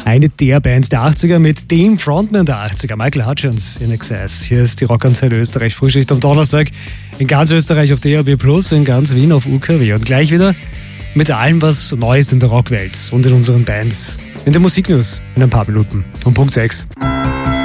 Eine der Bands der 80er mit dem Frontman der 80er, Michael Hutchence, in Excess. Hier ist die Rockantenne Österreich Frühschicht am Donnerstag. In ganz Österreich auf DAB+, in ganz Wien auf UKW. Und gleich wieder mit allem, was neu ist in der Rockwelt und in unseren Bands. In der Musiknews in ein paar Minuten. Um Punkt 6.